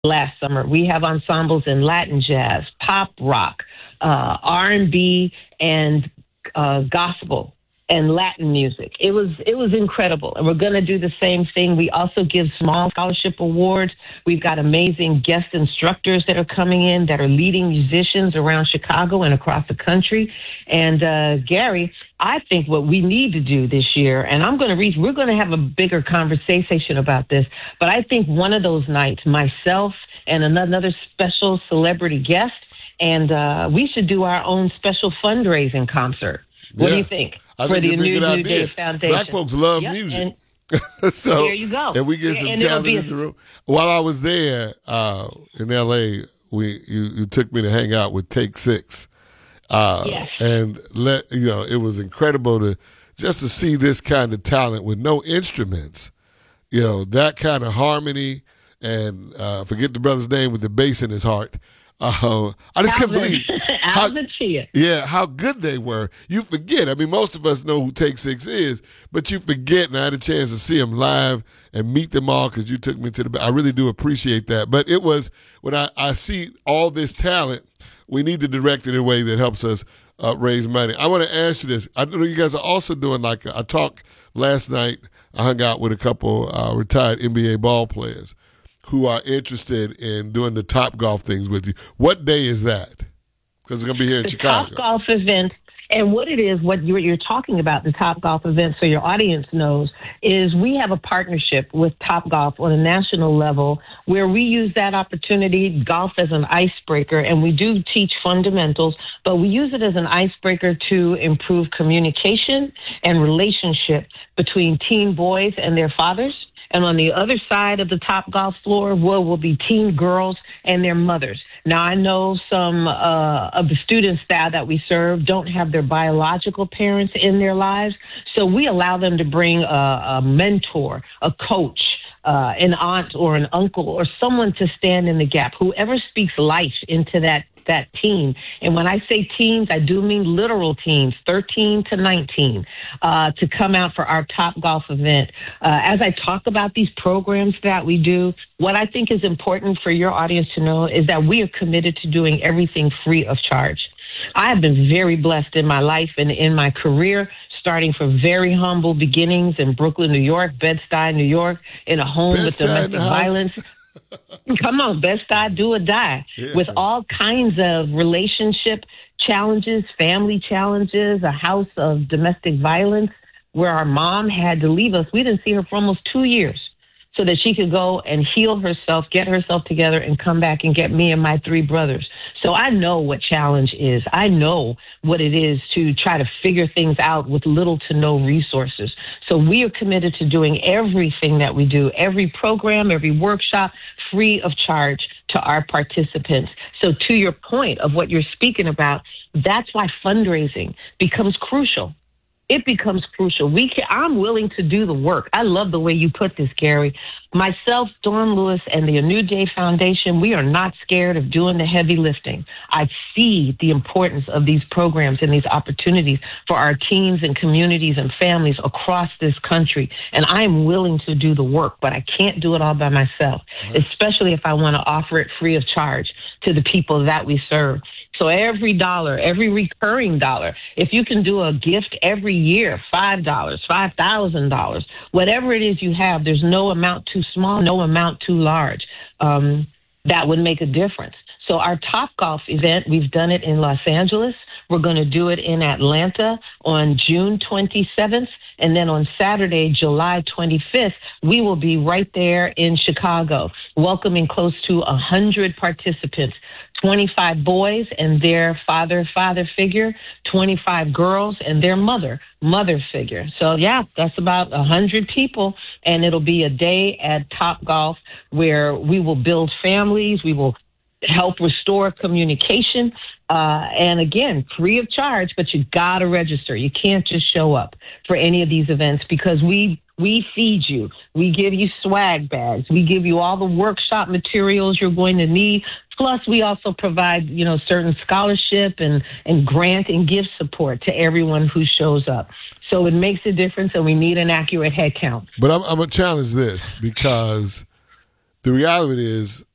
last summer. We have ensembles in Latin jazz, pop rock, R&B, and gospel and Latin music. It was incredible. And we're going to do the same thing. We also give small scholarship awards. We've got amazing guest instructors that are coming in that are leading musicians around Chicago and across the country. And Gary, I think what we need to do this year, and we're going to have a bigger conversation about this, but I think one of those nights, myself and another special celebrity guest, and we should do our own special fundraising concert. What do you think? I think for the New Day Foundation. Black folks love music. So there you go. And we get some talent in the room. While I was there in L.A., you took me to hang out with Take Six. Yes. And it was incredible to see this kind of talent with no instruments. That kind of harmony, and forget the brother's name with the bass in his heart. I just couldn't believe how good they were. You forget. I mean, most of us know who Take Six is, but you forget. And I had a chance to see them live and meet them all because you took me to I really do appreciate that. But it was when I see all this talent, we need to direct it in a way that helps us raise money. I want to ask you this. I know you guys are also doing I talked last night. I hung out with a couple retired NBA ball players who are interested in doing the Top Golf things with you. What day is that? Because it's going to be here in Chicago. The Top Golf event, and what it is, what you're talking about, the Top Golf event, so your audience knows, is we have a partnership with Top Golf on a national level where we use that opportunity, golf as an icebreaker, and we do teach fundamentals, but we use it as an icebreaker to improve communication and relationship between teen boys and their fathers. And on the other side of the Top Golf floor will be teen girls and their mothers. Now, I know some of the students that we serve don't have their biological parents in their lives, so we allow them to bring a mentor, a coach, an aunt or an uncle or someone to stand in the gap, whoever speaks life into that teen. And when I say teens, I do mean literal teens, 13 to 19, to come out for our Top Golf event. As I talk about these programs that we do, what I think is important for your audience to know is that we are committed to doing everything free of charge. I have been very blessed in my life and in my career, starting from very humble beginnings in Brooklyn, New York, Bed-Stuy, New York, in a home with domestic violence. Come on, Bed-Stuy, do or die. Yeah. With all kinds of relationship challenges, family challenges, a house of domestic violence where our mom had to leave us. We didn't see her for almost 2 years so that she could go and heal herself, get herself together, and come back and get me and my 3 brothers. So I know what challenge is. I know what it is to try to figure things out with little to no resources. So we are committed to doing everything that we do, every program, every workshop, free of charge to our participants. So to your point of what you're speaking about, that's why fundraising becomes crucial. It becomes crucial. I'm willing to do the work. I love the way you put this, Gary. Myself, Dawn Lewis, and the A New Day Foundation, we are not scared of doing the heavy lifting. I see the importance of these programs and these opportunities for our teens and communities and families across this country. And I am willing to do the work, but I can't do it all by myself, especially if I want to offer it free of charge to the people that we serve. So every dollar, every recurring dollar, if you can do a gift every year, $5, $5,000, whatever it is you have, there's no amount too small, no amount too large. That would make a difference. So our Top Golf event, we've done it in Los Angeles. We're going to do it in Atlanta on June 27th. And then on Saturday, July 25th, we will be right there in Chicago, welcoming close to 100 participants, 25 boys and their father figure, 25 girls and their mother figure. So, yeah, that's about 100 people. And it'll be a day at Top Golf where we will build families. We will help restore communication. And again, free of charge, but you got to register. You can't just show up for any of these events because we feed you. We give you swag bags. We give you all the workshop materials you're going to need. Plus, we also provide, certain scholarship and grant and gift support to everyone who shows up. So it makes a difference, and we need an accurate head count. But I'm going to challenge this because the reality is